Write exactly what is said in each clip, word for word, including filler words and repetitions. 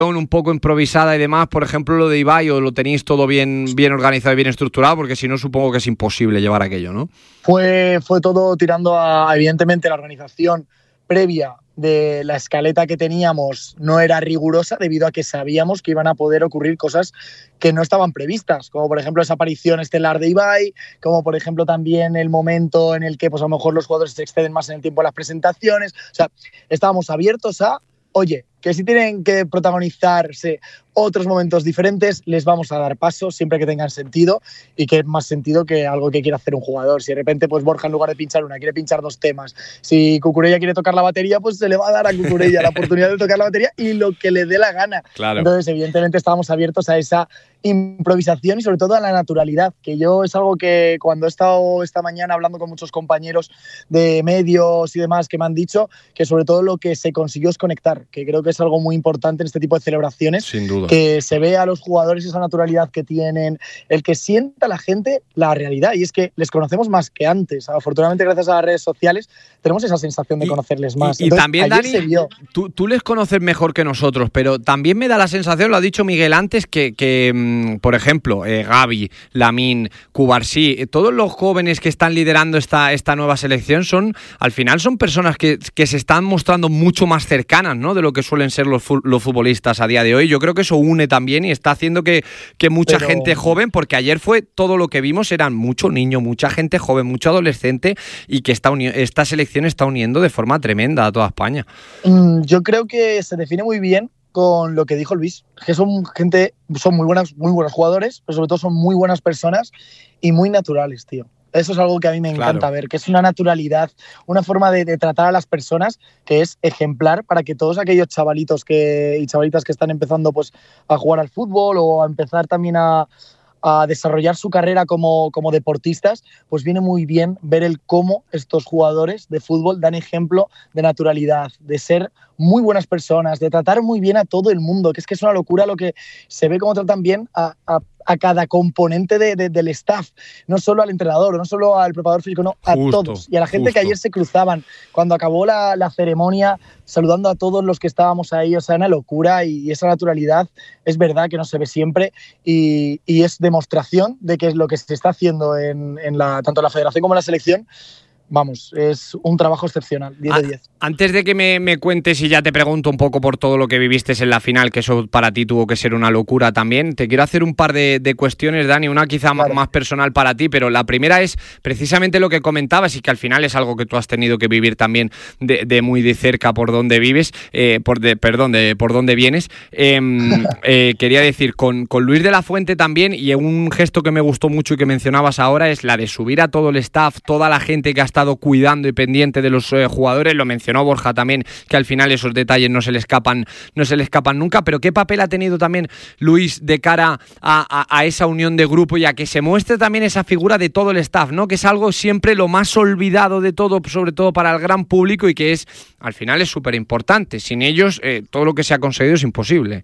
un poco improvisada y demás, por ejemplo, lo de Ibai, o lo tenéis todo bien, bien organizado y bien estructurado, porque si no supongo que es imposible llevar aquello, ¿no? Fue, fue todo tirando a, evidentemente, la organización previa de la escaleta que teníamos no era rigurosa debido a que sabíamos que iban a poder ocurrir cosas que no estaban previstas, como por ejemplo esa aparición estelar de Ibai, como por ejemplo también el momento en el que pues a lo mejor los jugadores se exceden más en el tiempo de las presentaciones. O sea, estábamos abiertos a, oye, que si tienen que protagonizarse otros momentos diferentes, les vamos a dar paso siempre que tengan sentido, y que es más sentido que algo que quiera hacer un jugador. Si de repente pues Borja, en lugar de pinchar una, quiere pinchar dos temas, si Cucurella quiere tocar la batería, pues se le va a dar a Cucurella la oportunidad de tocar la batería y lo que le dé la gana. Claro. Entonces, evidentemente, estábamos abiertos a esa improvisación y sobre todo a la naturalidad, que yo es algo que cuando he estado esta mañana hablando con muchos compañeros de medios y demás que me han dicho, que sobre todo lo que se consiguió es conectar, que creo que es algo muy importante en este tipo de celebraciones. Sin duda. Que se vea a los jugadores esa naturalidad que tienen, el que sienta la gente la realidad, y es que les conocemos más que antes. Afortunadamente, gracias a las redes sociales, tenemos esa sensación de y, conocerles más. Y, y Entonces, también, Dani, tú, tú les conoces mejor que nosotros, pero también me da la sensación, lo ha dicho Miguel antes, que, que por ejemplo, eh, Gavi, Lamine, Cubarsí, eh, todos los jóvenes que están liderando esta, esta nueva selección son, al final, son personas que, que se están mostrando mucho más cercanas, ¿no?, de lo que suelen ser los, los futbolistas a día de hoy. Yo creo que eso une también y está haciendo que, que mucha Pero... gente joven, porque ayer fue todo lo que vimos, eran mucho niño, mucha gente joven, mucho adolescente, y que esta, uni- esta selección está uniendo de forma tremenda a toda España. Mm, yo creo que se define muy bien con lo que dijo Luis, que son gente, son muy buenas, muy buenos jugadores, pero sobre todo son muy buenas personas y muy naturales, tío. Eso es algo que a mí me encanta Claro. ver, que es una naturalidad, una forma de, de tratar a las personas que es ejemplar para que todos aquellos chavalitos que, y chavalitas que están empezando pues, a jugar al fútbol o a empezar también a, a desarrollar su carrera como, como deportistas, pues viene muy bien ver el cómo estos jugadores de fútbol dan ejemplo de naturalidad, de ser muy buenas personas, de tratar muy bien a todo el mundo, que es que es una locura lo que se ve cómo tratan bien a, a, a cada componente de, de, del staff, no solo al entrenador, no solo al preparador físico, no, a Justo, todos. Y a la gente justo. que ayer se cruzaban cuando acabó la, la ceremonia, saludando a todos los que estábamos ahí, o sea, una locura, y esa naturalidad es verdad que no se ve siempre, y, y es demostración de que es lo que se está haciendo en, en la, tanto en la federación como en la selección. Vamos, es un trabajo excepcional, diez de diez. Antes de que me, me cuentes y ya te pregunto un poco por todo lo que viviste en la final, que eso para ti tuvo que ser una locura también, te quiero hacer un par de, de cuestiones, Dani, una quizá claro. más personal para ti, pero la primera es precisamente lo que comentabas y que al final es algo que tú has tenido que vivir también de, de muy de cerca por donde vives, eh, por de, perdón, de por donde vienes. Eh, eh, quería decir, con, con Luis de la Fuente también, y un gesto que me gustó mucho y que mencionabas ahora es la de subir a todo el staff, toda la gente que ha estado cuidando y pendiente de los eh, jugadores. Lo mencionó Borja también, que al final esos detalles no se le escapan no se le escapan nunca, pero ¿qué papel ha tenido también Luis de cara a, a, a esa unión de grupo y a que se muestre también esa figura de todo el staff, ¿no?, que es algo siempre lo más olvidado de todo, sobre todo para el gran público, y que es, al final es súper importante. Sin ellos eh, todo lo que se ha conseguido es imposible.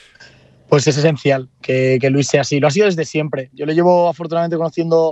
Pues es esencial que, que Luis sea así, lo ha sido desde siempre. Yo le llevo afortunadamente conociendo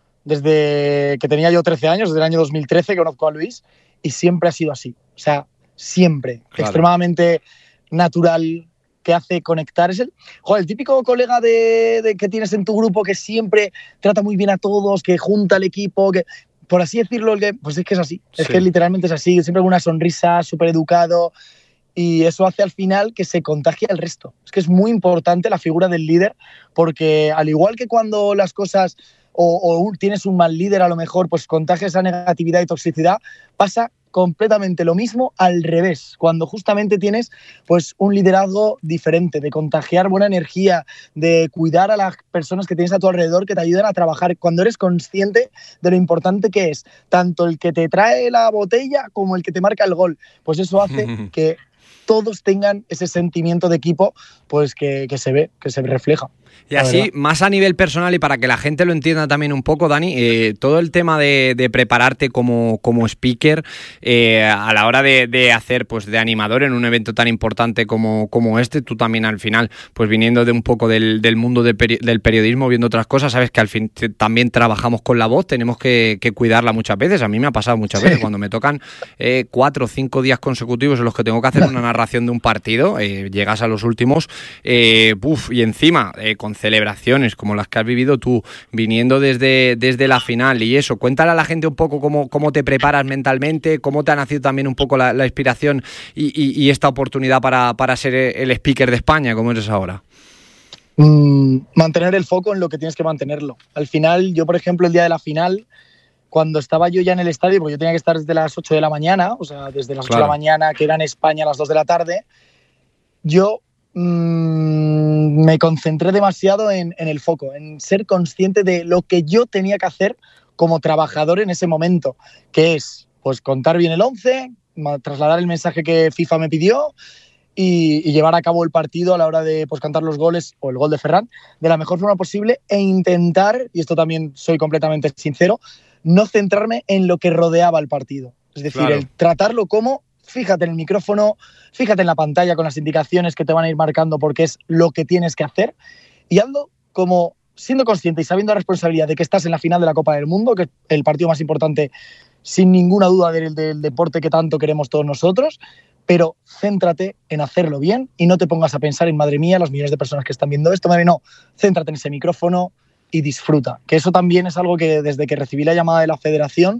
desde que tenía yo trece años, desde el año dos mil trece que conozco a Luis, y siempre ha sido así. O sea, siempre. Claro. Extremadamente natural, que hace conectar. Es el, joder, el típico colega de, de que tienes en tu grupo que siempre trata muy bien a todos, que junta al equipo, que, por así decirlo, el que, pues es que es así. Sí. Es que literalmente es así. Siempre con una sonrisa, súper educado. Y eso hace al final que se contagie al resto. Es que es muy importante la figura del líder, porque al igual que cuando las cosas o, o tienes un mal líder, a lo mejor pues contagia esa negatividad y toxicidad, pasa completamente lo mismo al revés, cuando justamente tienes pues un liderazgo diferente, de contagiar buena energía, de cuidar a las personas que tienes a tu alrededor, que te ayudan a trabajar, cuando eres consciente de lo importante que es tanto el que te trae la botella como el que te marca el gol. Pues eso hace que todos tengan ese sentimiento de equipo, pues que, que se ve, que se refleja. Y así, más a nivel personal y para que la gente lo entienda también un poco, Dani, eh, todo el tema de, de prepararte como, como speaker eh, a la hora de, de hacer, pues de animador en un evento tan importante como, como este, tú también al final, pues viniendo de un poco del, del mundo de peri- del periodismo, viendo otras cosas, sabes que al fin te, también trabajamos con la voz, tenemos que, que cuidarla muchas veces. A mí me ha pasado muchas veces cuando me tocan eh, cuatro o cinco días consecutivos en los que tengo que hacer una narración narración de un partido, eh, llegas a los últimos, eh, uf, y encima eh, con celebraciones como las que has vivido tú, viniendo desde, desde la final y eso. Cuéntale a la gente un poco cómo, cómo te preparas mentalmente, cómo te ha nacido también un poco la, la inspiración y, y, y esta oportunidad para, para ser el speaker de España, como eres ahora. Mm, mantener el foco en lo que tienes que mantenerlo. Al final, yo, por ejemplo, el día de la final, cuando estaba yo ya en el estadio, porque yo tenía que estar desde las ocho de la mañana, o sea, desde las Claro. ocho de la mañana, que era en España a las dos de la tarde, yo mmm, me concentré demasiado en, en el foco, en ser consciente de lo que yo tenía que hacer como trabajador en ese momento, que es pues contar bien el once, trasladar el mensaje que FIFA me pidió, Y, y llevar a cabo el partido a la hora de pues, cantar los goles o el gol de Ferran de la mejor forma posible e intentar, y esto también soy completamente sincero, no centrarme en lo que rodeaba el partido. Es decir, Claro. el tratarlo como, fíjate en el micrófono, fíjate en la pantalla con las indicaciones que te van a ir marcando porque es lo que tienes que hacer, y hazlo como siendo consciente y sabiendo la responsabilidad de que estás en la final de la Copa del Mundo, que es el partido más importante sin ninguna duda del, del deporte que tanto queremos todos nosotros, pero céntrate en hacerlo bien y no te pongas a pensar en, madre mía, los millones de personas que están viendo esto, madre, no, céntrate en ese micrófono y disfruta, que eso también es algo que desde que recibí la llamada de la federación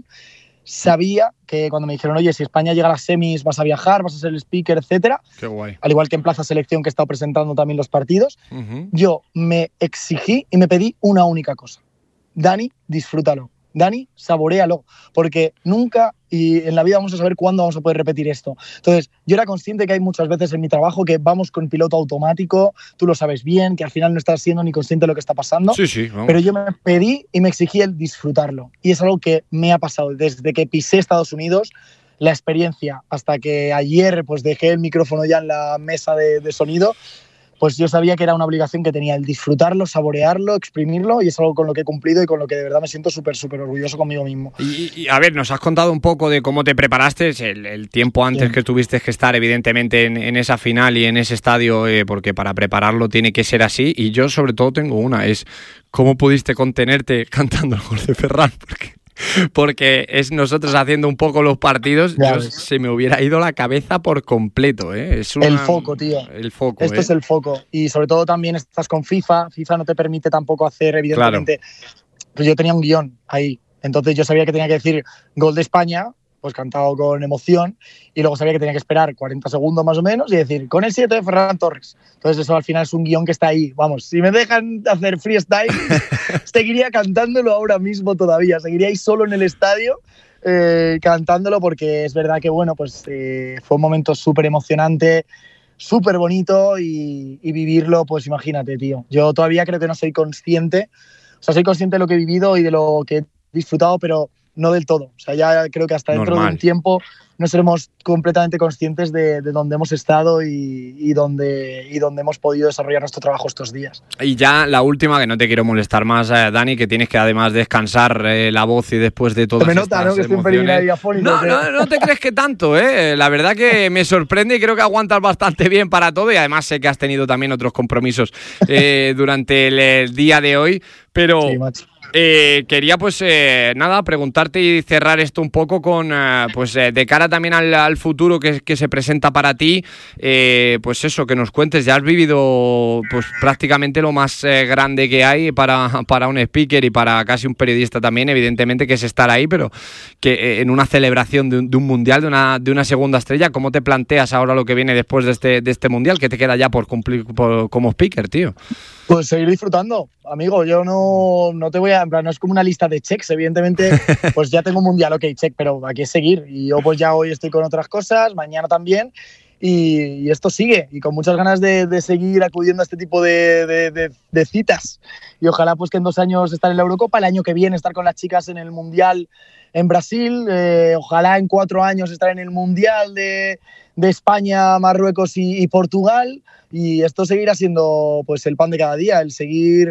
sabía que cuando me dijeron, oye, si España llega a las semis vas a viajar, vas a ser el speaker, etcétera, Qué guay. al igual que en Plaza Selección, que he estado presentando también los partidos, Uh-huh. yo me exigí y me pedí una única cosa: Dani, disfrútalo. Dani, saboréalo, porque nunca y en la vida vamos a saber cuándo vamos a poder repetir esto. Entonces, yo era consciente que hay muchas veces en mi trabajo que vamos con piloto automático, tú lo sabes bien, que al final no estás siendo ni consciente de lo que está pasando, Sí, sí, vamos. pero yo me pedí y me exigí el disfrutarlo. Y es algo que me ha pasado desde que pisé Estados Unidos, la experiencia, hasta que ayer pues dejé el micrófono ya en la mesa de, de sonido, pues yo sabía que era una obligación que tenía el disfrutarlo, saborearlo, exprimirlo, y es algo con lo que he cumplido y con lo que de verdad me siento súper, súper orgulloso conmigo mismo. Y, y, a ver, nos has contado un poco de cómo te preparaste, el, el tiempo antes Bien. que tuviste que estar evidentemente en, en esa final y en ese estadio, eh, porque para prepararlo tiene que ser así, y yo sobre todo tengo una, es cómo pudiste contenerte cantando el gol de Ferran, porque... Porque es nosotros haciendo un poco los partidos, yo, se me hubiera ido la cabeza por completo, ¿eh? Es una, el foco, tío. El foco, Esto ¿eh? es el foco. Y sobre todo también estás con FIFA. FIFA no te permite tampoco hacer, evidentemente. Claro. Pues yo tenía un guión ahí. Entonces yo sabía que tenía que decir gol de España, pues cantado con emoción, y luego sabía que tenía que esperar cuarenta segundos más o menos y decir con el siete de Ferran Torres. Entonces eso al final es un guión que está ahí. Vamos, si me dejan hacer freestyle, seguiría cantándolo ahora mismo todavía. Seguiría ahí solo en el estadio eh, cantándolo, porque es verdad que bueno, pues eh, fue un momento súper emocionante, súper bonito, y, y vivirlo, pues imagínate, tío. Yo todavía creo que no soy consciente, o sea, soy consciente de lo que he vivido y de lo que he disfrutado, pero no del todo. O sea, ya creo que hasta dentro Normal. de un tiempo no seremos completamente conscientes de, de dónde hemos estado y, y, dónde, y dónde hemos podido desarrollar nuestro trabajo estos días. Y ya la última, que no te quiero molestar más, eh, Dani, que tienes que además descansar eh, la voz y después de todas me nota, estas ¿no? Que estoy emociones... diafónico, no, no, no te crees que tanto, ¿eh? La verdad que me sorprende y creo que aguantas bastante bien para todo, y además sé que has tenido también otros compromisos eh, durante el, el día de hoy, pero... Sí, macho. Eh, quería pues eh, nada, preguntarte y cerrar esto un poco con eh, pues eh, de cara también al, al futuro que, que se presenta para ti, eh, pues eso, que nos cuentes. Ya has vivido pues prácticamente lo más eh, grande que hay para, para un speaker y para casi un periodista también, evidentemente, que es estar ahí, pero que eh, en una celebración de un, de un mundial, de una, de una segunda estrella. ¿Cómo te planteas ahora lo que viene después de este, de este mundial? ¿Qué te queda ya por cumplir por, como speaker, tío? Pues seguir disfrutando, amigo. Yo no, no te voy a... En plan, no es como una lista de checks, evidentemente. Pues ya tengo un mundial, ok, check, pero aquí es seguir. Y yo pues ya hoy estoy con otras cosas, mañana también. Y, y esto sigue. Y con muchas ganas de, de seguir acudiendo a este tipo de, de, de, de citas. Y ojalá pues que en dos años estar en la Eurocopa, el año que viene estar con las chicas en el Mundial en Brasil. Eh, ojalá en cuatro años estar en el Mundial de, de España, Marruecos y, y Portugal. Y esto seguirá siendo pues el pan de cada día, el seguir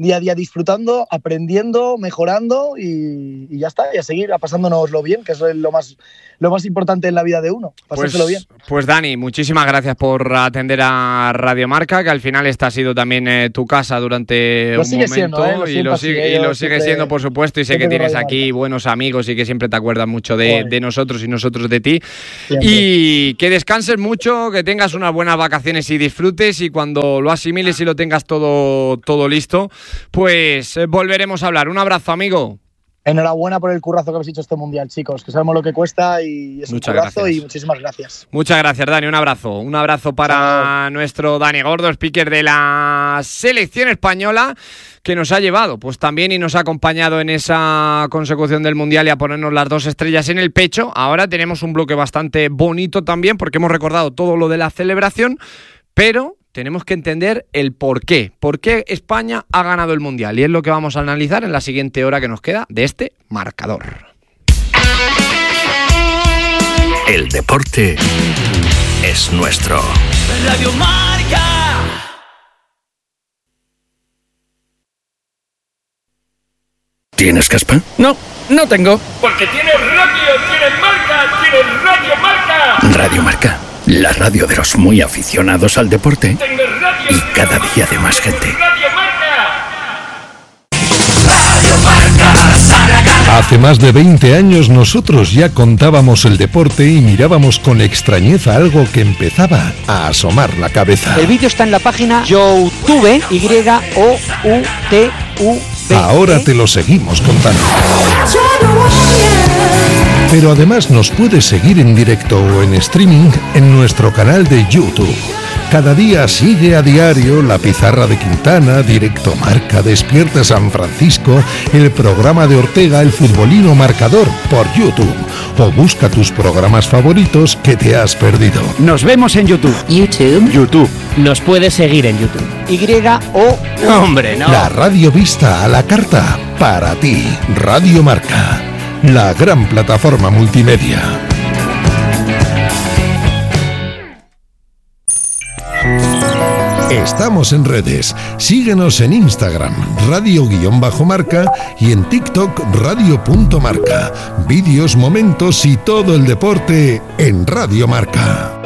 día a día disfrutando, aprendiendo, mejorando y, y ya está, y a seguir pasándonoslo bien, que eso es lo más, lo más importante en la vida de uno, pasárselo pues, bien. Pues Dani, muchísimas gracias por atender a Radio Marca, que al final esta ha sido también eh, tu casa durante lo un sigue momento siendo, ¿eh? Lo y lo sigue, así, y lo sigue siendo, por supuesto, y sé que tienes aquí Marca. buenos amigos y que siempre te acuerdas mucho de, de nosotros y nosotros de ti. Siempre. Y que descanses mucho, que tengas unas buenas vacaciones y disfrutes, y cuando lo asimiles y lo tengas todo, todo listo, pues eh, volveremos a hablar. Un abrazo, amigo. Enhorabuena por el currazo que habéis hecho este mundial, chicos, que sabemos lo que cuesta y es Muchas un currazo gracias. y muchísimas gracias. Muchas gracias, Dani. Un abrazo. Un abrazo para Chao. nuestro Dani Gordo, speaker de la selección española, que nos ha llevado pues también y nos ha acompañado en esa consecución del mundial y a ponernos las dos estrellas en el pecho. Ahora tenemos un bloque bastante bonito también, porque hemos recordado todo lo de la celebración, pero tenemos que entender el por qué. ¿Por qué España ha ganado el mundial? Y es lo que vamos a analizar en la siguiente hora que nos queda de este marcador. El deporte es nuestro. Radio Marca. ¿Tienes caspa? No, no tengo. Porque tienes radio, tienes marca, tienes Radio Marca. Radio Marca, la radio de los muy aficionados al deporte y cada día de más gente. Radio Marca. Radio Marca. Hace más de veinte años nosotros ya contábamos el deporte y mirábamos con extrañeza algo que empezaba a asomar la cabeza. El vídeo está en la página YouTube, Y O U T U B. Ahora te lo seguimos contando. Pero además nos puedes seguir en directo o en streaming en nuestro canal de YouTube. Cada día sigue a diario La Pizarra de Quintana, Directo Marca, Despierta San Francisco, el programa de Ortega, El Futbolino Marcador por YouTube. O busca tus programas favoritos que te has perdido. Nos vemos en YouTube. YouTube. YouTube. Nos puedes seguir en YouTube. Y O Hombre, no. La radio vista a la carta para ti. Radio Marca, la gran plataforma multimedia. Estamos en redes. Síguenos en Instagram, radio-marca, y en TikTok, radio.marca. Vídeos, momentos y todo el deporte en Radio Marca.